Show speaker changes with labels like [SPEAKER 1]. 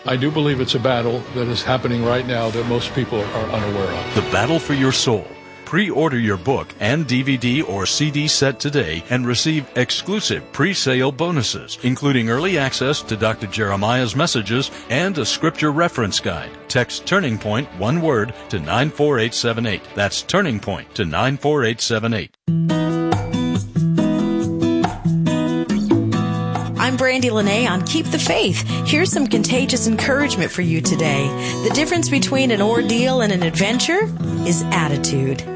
[SPEAKER 1] I do believe it's a battle that is happening right now that most people are unaware of.
[SPEAKER 2] The Battle for Your Soul. Pre-order your book and DVD or CD set today and receive exclusive pre-sale bonuses, including early access to Dr. Jeremiah's messages and a scripture reference guide. Text Turning Point, one word, to 94878. That's Turning Point to 94878.
[SPEAKER 3] I'm Brandy Lene on Keep the Faith. Here's some contagious encouragement for you today. The difference between an ordeal and an adventure is attitude.